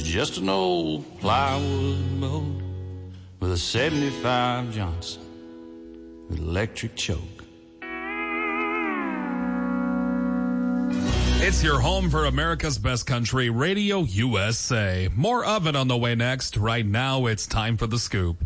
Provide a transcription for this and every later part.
just an old plywood boat with a 75 Johnson with electric choke. It's your home for America's Best Country, Radio USA. More of it on the way next. Right now, it's time for The Scoop.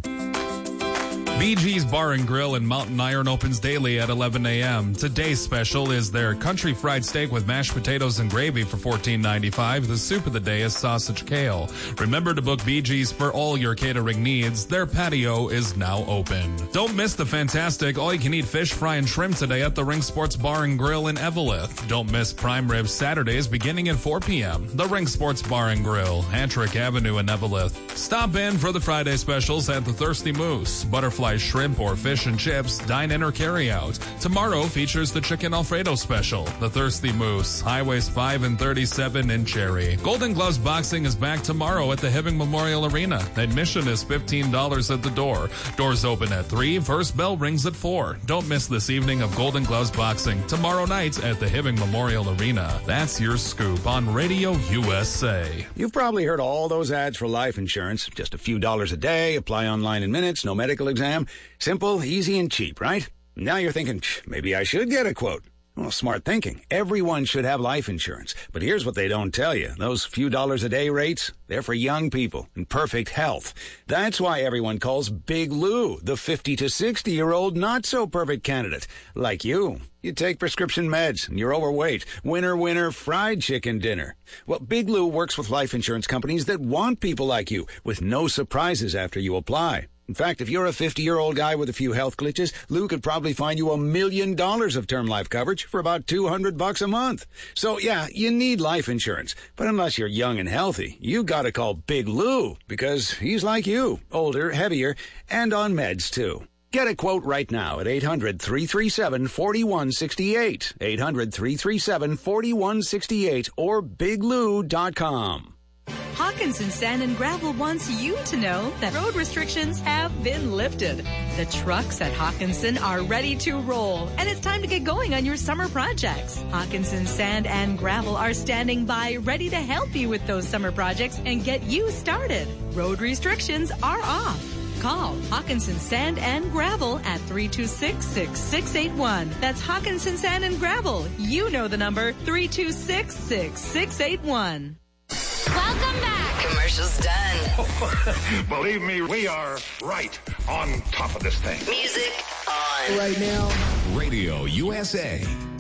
BG's Bar and Grill in Mountain Iron opens daily at 11 a.m. Today's special is their country fried steak with mashed potatoes and gravy for $14.95. The soup of the day is sausage kale. Remember to book BG's for all your catering needs. Their patio is now open. Don't miss the fantastic all-you-can-eat fish, fry, and shrimp today at the Ring Sports Bar and Grill in Eveleth. Don't miss prime rib Saturdays beginning at 4 p.m. The Ring Sports Bar and Grill, Antrim Avenue in Eveleth. Stop in for the Friday specials at the Thirsty Moose, Butterfly Shrimp or fish and chips, dine in or carry out. Tomorrow features the Chicken Alfredo special. The Thirsty Moose, Highways 5 and 37 in Cherry. Golden Gloves Boxing is back tomorrow at the Hibbing Memorial Arena. Admission is $15 at the door. Doors open at 3. First bell rings at 4. Don't miss this evening of Golden Gloves Boxing tomorrow night at the Hibbing Memorial Arena. That's your scoop on Radio USA. You've probably heard all those ads for life insurance. Just a few dollars a day, apply online in minutes, no medical exam. Simple, easy, and cheap, right? Now you're thinking, maybe I should get a quote. Well, smart thinking. Everyone should have life insurance. But here's what they don't tell you. Those few dollars a day rates, they're for young people in perfect health. That's why everyone calls Big Lou the 50 to 60-year-old not-so-perfect candidate. Like you. You take prescription meds, and you're overweight. Winner, fried chicken dinner. Well, Big Lou works with life insurance companies that want people like you, with no surprises after you apply. In fact, if you're a 50-year-old guy with a few health glitches, Lou could probably find you $1 million of term life coverage for about $200 a month. So, yeah, you need life insurance. But unless you're young and healthy, you gotta call Big Lou, because he's like you, older, heavier, and on meds, too. Get a quote right now at 800-337-4168, 800-337-4168, or biglou.com. Hawkinson Sand and Gravel wants you to know that road restrictions have been lifted. The trucks at Hawkinson are ready to roll, and it's time to get going on your summer projects. Hawkinson Sand and Gravel are standing by, ready to help you with those summer projects and get you started. Road restrictions are off. Call Hawkinson Sand and Gravel at 326-6681. That's Hawkinson Sand and Gravel. You know the number, 326-6681. Welcome back. Commercials done. Believe me, we are right on top of this thing. Music on. Right now, Radio USA.